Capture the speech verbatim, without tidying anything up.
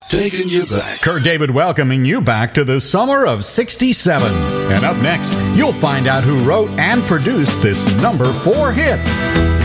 Taking you back. Kurt David welcoming you back to the summer of sixty-seven. And up next, you'll find out who wrote and produced this number four hit.